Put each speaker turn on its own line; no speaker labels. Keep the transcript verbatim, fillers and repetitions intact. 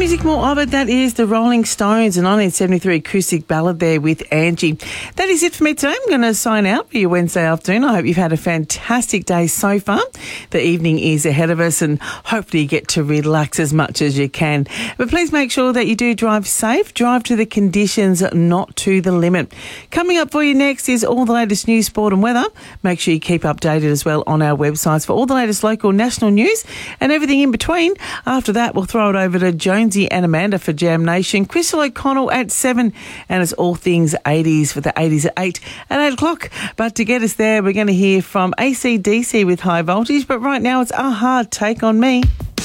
music more of it. That is the Rolling Stones, a nineteen seventy-three acoustic ballad there with Angie. That is it for me today. I'm going to sign out for your Wednesday afternoon. I hope you've had a fantastic day so far. The evening is ahead of us and hopefully you get to relax as much as you can. But please make sure that you do drive safe. Drive to the conditions, not to the limit. Coming up for you next is all the latest news, sport and weather. Make sure you keep updated as well on our websites for all the latest local, national news and everything in between. After that, we'll throw it over to Jonesy and Amanda for Jam Nation. Crystal O'Connell at seven, and it's all things eighties for the eighties at eight and eight o'clock. But to get us there, we're going to hear from A C D C with High Voltage. But right now, it's A-ha, Take On Me.